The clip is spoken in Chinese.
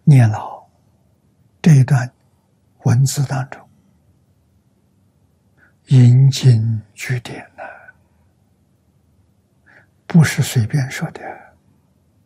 念老这一段文字当中，引经据典呢，不是随便说的。